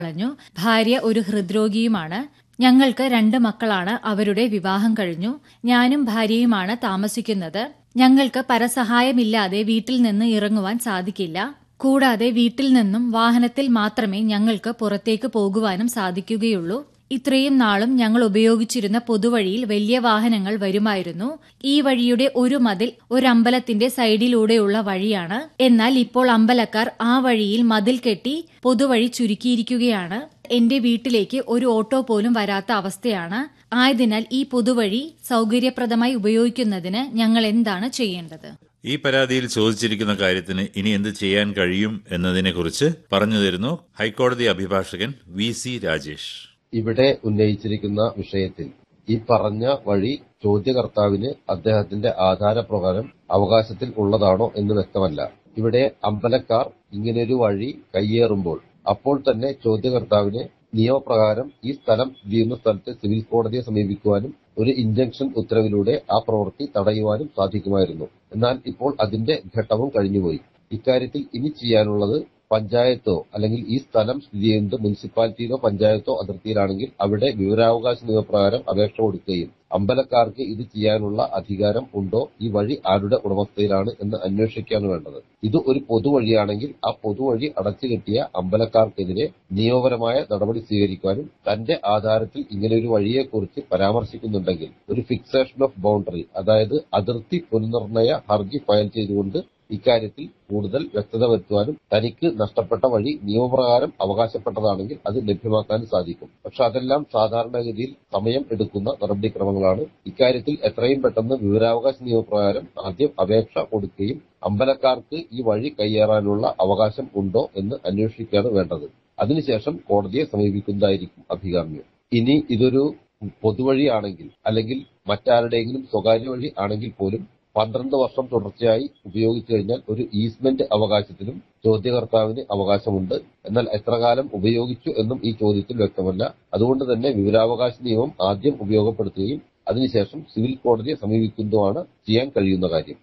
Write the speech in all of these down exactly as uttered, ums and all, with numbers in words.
കളഞ്ഞു. ഭാര്യ ഒരു ഹൃദ്രോഗിയുമാണ്. ഞങ്ങൾക്ക് രണ്ട് മക്കളാണ്. അവരുടെ വിവാഹം കഴിഞ്ഞു. ഞാനും ഭാര്യയുമാണ് താമസിക്കുന്നത്. ഞങ്ങൾക്ക് പരസഹായമില്ലാതെ വീട്ടിൽ നിന്ന് ഇറങ്ങുവാൻ സാധിക്കില്ല. കൂടാതെ വീട്ടിൽ നിന്നും വാഹനത്തിൽ മാത്രമേ ഞങ്ങൾക്ക് പുറത്തേക്ക് പോകുവാനും സാധിക്കുകയുള്ളൂ. ഇത്രയും നാളും ഞങ്ങൾ ഉപയോഗിച്ചിരുന്ന പൊതുവഴിയിൽ വലിയ വാഹനങ്ങൾ വരുമായിരുന്നു. ഈ വഴിയുടെ ഒരു മതിൽ ഒരമ്പലത്തിന്റെ സൈഡിലൂടെയുള്ള വഴിയാണ്. എന്നാൽ ഇപ്പോൾ അമ്പലക്കാർ ആ വഴിയിൽ മതിൽ കെട്ടി പൊതുവഴി ചുരുക്കിയിരിക്കുകയാണ്. എന്റെ വീട്ടിലേക്ക് ഒരു ഓട്ടോ പോലും വരാത്ത അവസ്ഥയാണ്. ആയതിനാൽ ഈ പൊതുവഴി സൗകര്യപ്രദമായി ഉപയോഗിക്കുന്നതിന് ഞങ്ങൾ എന്താണ് ചെയ്യേണ്ടത്? ഈ പരാതിയിൽ ചോദിച്ചിരിക്കുന്ന കാര്യത്തിന് ഇനി എന്ത് ചെയ്യാൻ കഴിയും എന്നതിനെക്കുറിച്ച് പറഞ്ഞു തരുന്നു ഹൈക്കോടതി അഭിഭാഷകൻ വി സി രാജേഷ്. ഇവിടെ ഉന്നയിച്ചിരിക്കുന്ന വിഷയത്തിൽ ഈ പറഞ്ഞ വഴി ചോദ്യകർത്താവിന് അദ്ദേഹത്തിന്റെ ആധാരപ്രകാരം അവകാശത്തിൽ ഉള്ളതാണോ എന്ന് വ്യക്തമല്ല. ഇവിടെ അമ്പലക്കാർ ഇങ്ങനെയൊരു വഴി കയ്യേറുമ്പോൾ അപ്പോൾ തന്നെ ചോദ്യകർത്താവിന് നിയമപ്രകാരം ഈ സ്ഥലം ചെയ്യുന്ന സ്ഥലത്ത് സിവിൽ കോടതിയെ സമീപിക്കുവാനും ഒരു ഇൻജങ്ഷൻ ഉത്തരവിലൂടെ ആ പ്രവൃത്തി തടയുവാനും സാധിക്കുമായിരുന്നു. എന്നാൽ ഇപ്പോൾ അതിന്റെ ഘട്ടവും കഴിഞ്ഞുപോയി. ഇക്കാര്യത്തിൽ ഇനി ചെയ്യാനുള്ളത് പഞ്ചായത്തോ അല്ലെങ്കിൽ ഈ സ്ഥലം സ്ഥിതി ചെയ്യുന്നത് മുനിസിപ്പാലിറ്റിയിലോ പഞ്ചായത്തോ അതിർത്തിയിലാണെങ്കിൽ അവിടെ വിവരാവകാശ നിയമപ്രകാരം അപേക്ഷ കൊടുക്കുകയും അമ്പലക്കാർക്ക് ഇത് ചെയ്യാനുള്ള അധികാരം ഉണ്ടോ, ഈ വഴി ആരുടെ ഉടമസ്ഥയിലാണ് എന്ന് അന്വേഷിക്കുകയാണ് വേണ്ടത്. ഇത് ഒരു പൊതുവഴിയാണെങ്കിൽ ആ പൊതുവഴി അടച്ചുകെട്ടിയ അമ്പലക്കാർക്കെതിരെ നിയമപരമായ നടപടി സ്വീകരിക്കാനും തന്റെ ആധാരത്തിൽ ഇങ്ങനെയൊരു വഴിയെക്കുറിച്ച് പരാമർശിക്കുന്നുണ്ടെങ്കിൽ ഒരു ഫിക്സേഷൻ ഓഫ് ബൗണ്ടറി, അതായത് അതിർത്തി പുനർനിർണയ ഹർജി ഫയൽ ചെയ്തുകൊണ്ട് ഇക്കാര്യത്തിൽ കൂടുതൽ വ്യക്തത വരുത്തുവാനും തനിക്ക് നഷ്ടപ്പെട്ട വഴി നിയമപ്രകാരം അവകാശപ്പെട്ടതാണെങ്കിൽ അത് ലഭ്യമാക്കാനും സാധിക്കും. പക്ഷെ അതെല്ലാം സാധാരണഗതിയിൽ സമയം എടുക്കുന്ന നടപടിക്രമങ്ങളാണ്. ഇക്കാര്യത്തിൽ എത്രയും പെട്ടെന്ന് വിവരാവകാശ നിയമപ്രകാരം ആദ്യം അപേക്ഷ കൊടുക്കുകയും അമ്പലക്കാർക്ക് ഈ വഴി കയ്യേറാനുള്ള അവകാശം ഉണ്ടോ എന്ന് അന്വേഷിക്കുകയാണ് വേണ്ടത്. അതിനുശേഷം കോടതിയെ സമീപിക്കുന്നതായിരിക്കും അഭികാമ്യം. ഇനി ഇതൊരു പൊതുവഴിയാണെങ്കിൽ അല്ലെങ്കിൽ മറ്റാരുടെയെങ്കിലും സ്വകാര്യ വഴി ആണെങ്കിൽ പോലും പന്ത്രണ്ട് വർഷം തുടർച്ചയായി ഉപയോഗിച്ചു കഴിഞ്ഞാൽ ഒരു ഈസ്മെന്റ് അവകാശത്തിനും ചോദ്യകർത്താവിന് അവകാശമുണ്ട്. എന്നാൽ എത്ര കാലം ഉപയോഗിച്ചു എന്നും ഈ ചോദ്യത്തിൽ വ്യക്തമല്ല. അതുകൊണ്ട് തന്നെ വിവരാവകാശ നിയമം ആദ്യം ഉപയോഗപ്പെടുത്തുകയും അതിനുശേഷം സിവിൽ കോടതിയെ സമീപിക്കുന്നതുമാണ് ചെയ്യാൻ കഴിയുന്ന കാര്യം.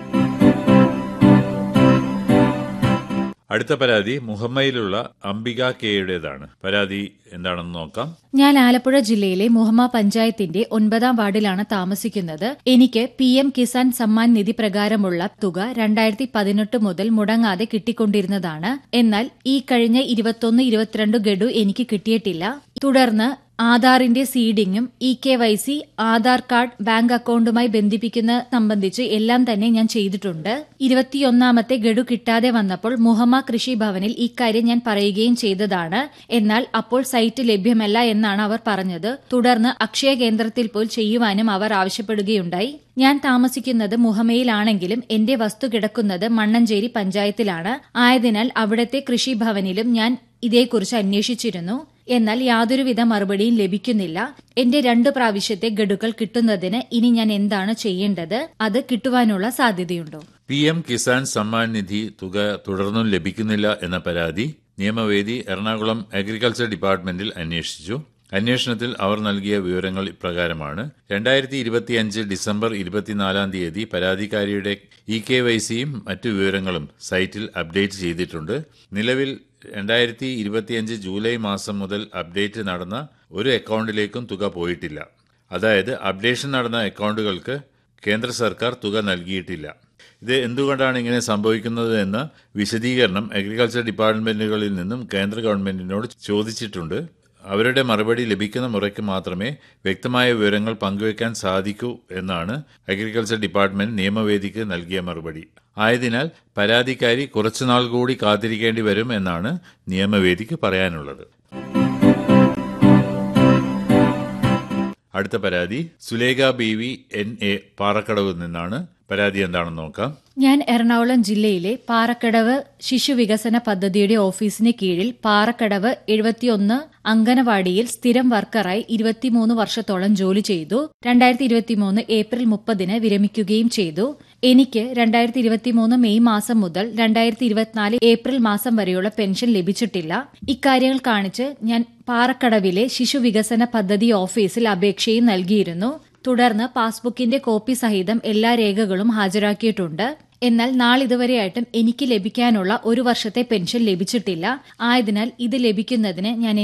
അടുത്ത പരാതി മുഹമ്മയിലുള്ള അംബിക കെയുടേതാണ്. പരാതി എന്താണെന്ന് നോക്കാം. ഞാൻ ആലപ്പുഴ ജില്ലയിലെ മുഹമ്മ പഞ്ചായത്തിന്റെ ഒൻപതാം വാർഡിലാണ് താമസിക്കുന്നത്. എനിക്ക് പി എം കിസാൻ സമ്മാൻ നിധി പ്രകാരമുള്ള തുക രണ്ടായിരത്തി പതിനെട്ട് മുതൽ മുടങ്ങാതെ കിട്ടിക്കൊണ്ടിരുന്നതാണ്. എന്നാൽ ഈ കഴിഞ്ഞ ഇരുപത്തൊന്ന് ഇരുപത്തിരണ്ട് ഗഡു എനിക്ക് കിട്ടിയിട്ടില്ല. തുടർന്ന് ആധാറിന്റെ സീഡിങ്ങും E K Y C, Aadhaar card, bank അക്കൌണ്ടുമായി ബന്ധിപ്പിക്കുന്ന സംബന്ധിച്ച് എല്ലാം തന്നെ ഞാൻ ചെയ്തിട്ടുണ്ട്. ഇരുപത്തിയൊന്നാമത്തെ ഗഡു കിട്ടാതെ വന്നപ്പോൾ മുഹമ്മ കൃഷി ഭവനിൽ ഇക്കാര്യം ഞാൻ പറയുകയും ചെയ്തതാണ്. എന്നാൽ അപ്പോൾ സൈറ്റ് ലഭ്യമല്ല എന്നാണ് അവർ പറഞ്ഞത്. തുടർന്ന് അക്ഷയ കേന്ദ്രത്തിൽ പോയി ചെയ്യുവാനും അവർ ആവശ്യപ്പെടുകയുണ്ടായി. ഞാൻ താമസിക്കുന്നത് മുഹമ്മയിലാണെങ്കിലും എന്റെ വസ്തു കിടക്കുന്നത് മണ്ണഞ്ചേരി പഞ്ചായത്തിലാണ്. ആയതിനാൽ അവിടത്തെ കൃഷിഭവനിലും ഞാൻ ഇതേക്കുറിച്ച് അന്വേഷിച്ചിരുന്നു. എന്നാൽ യാതൊരുവിധ മറുപടിയും ലഭിക്കുന്നില്ല. എന്റെ രണ്ടു പ്രാവശ്യത്തെ ഗഡുക്കൾ കിട്ടുന്നതിന് ഇനി ഞാൻ എന്താണ് ചെയ്യേണ്ടത്? അത് കിട്ടുവാനുള്ള സാധ്യതയുണ്ടോ? പി എം കിസാൻ സമ്മാൻ നിധി തുക തുടർന്നും ലഭിക്കുന്നില്ല എന്ന പരാതി നിയമവേദി എറണാകുളം അഗ്രികൾച്ചർ ഡിപ്പാർട്ട്മെന്റിൽ അന്വേഷിച്ചു. അന്വേഷണത്തിൽ അവർ നൽകിയ വിവരങ്ങൾ ഇപ്രകാരമാണ്. രണ്ടായിരത്തി ഇരുപത്തിയഞ്ച് ഡിസംബർ ഇരുപത്തിനാലാം തീയതി പരാതിക്കാരിയുടെ ഇ കെ വൈ സിയും മറ്റു വിവരങ്ങളും സൈറ്റിൽ അപ്ഡേറ്റ് ചെയ്തിട്ടുണ്ട്. നിലവിൽ രണ്ടായിരത്തി ഇരുപത്തിയഞ്ച് ജൂലൈ മാസം മുതൽ അപ്ഡേറ്റ് നടന്ന ഒരു അക്കൌണ്ടിലേക്കും തുക പോയിട്ടില്ല. അതായത് അപ്ഡേഷൻ നടന്ന അക്കൌണ്ടുകൾക്ക് കേന്ദ്ര സർക്കാർ തുക നൽകിയിട്ടില്ല. ഇത് എന്തുകൊണ്ടാണ് ഇങ്ങനെ സംഭവിക്കുന്നത് എന്ന വിശദീകരണം അഗ്രികൾച്ചർ ഡിപ്പാർട്ട്മെന്റുകളിൽ നിന്നും കേന്ദ്ര ഗവൺമെന്റിനോട് ചോദിച്ചിട്ടുണ്ട്. അവരുടെ മറുപടി ലഭിക്കുന്ന മുറയ്ക്ക് മാത്രമേ വ്യക്തമായ വിവരങ്ങൾ പങ്കുവയ്ക്കാൻ സാധിക്കൂ എന്നാണ് അഗ്രികൾച്ചർ ഡിപ്പാർട്ട്മെന്റ് നിയമവേദിക്ക് നൽകിയ മറുപടി. ആയതിനാൽ പരാതിക്കാരി കുറച്ചുനാൾ കൂടി കാത്തിരിക്കേണ്ടി വരും എന്നാണ് നിയമവേദിക്ക് പറയാനുള്ളത്. അടുത്ത പരാതി Sulekha B V N A പാറക്കടവിൽ നിന്നാണ്. പരാതി എന്താണെന്ന് നോക്കാം. ഞാൻ എറണാകുളം ജില്ലയിലെ പാറക്കടവ് ശിശുവികസന പദ്ധതിയുടെ ഓഫീസിന് കീഴിൽ പാറക്കടവ് എഴുപത്തിയൊന്ന് അങ്കനവാടിയിൽ സ്ഥിരം വർക്കറായി ഇരുപത്തിമൂന്ന് വർഷത്തോളം ജോലി ചെയ്തു. രണ്ടായിരത്തി ഇരുപത്തിമൂന്ന് ഏപ്രിൽ മുപ്പതിന് വിരമിക്കുകയും ചെയ്തു. എനിക്ക് രണ്ടായിരത്തി ഇരുപത്തിമൂന്ന് മെയ് മാസം മുതൽ രണ്ടായിരത്തി ഇരുപത്തിനാല് ഏപ്രിൽ മാസം വരെയുള്ള പെൻഷൻ ലഭിച്ചിട്ടില്ല. ഇക്കാര്യങ്ങൾ കാണിച്ച് ഞാൻ പാറക്കടവിലെ ശിശുവികസന പദ്ധതി ഓഫീസിൽ അപേക്ഷയും നൽകിയിരുന്നു. തുടർന്ന് പാസ്ബുക്കിന്റെ കോപ്പി സഹിതം എല്ലാ രേഖകളും ഹാജരാക്കിയിട്ടുണ്ട്. എന്നാൽ നാളിതുവരെയായിട്ടും എനിക്ക് ലഭിക്കാനുള്ള ഒരു വർഷത്തെ പെൻഷൻ ലഭിച്ചിട്ടില്ല. ആയതിനാൽ ഇത് ലഭിക്കുന്നതിന് ഞാൻ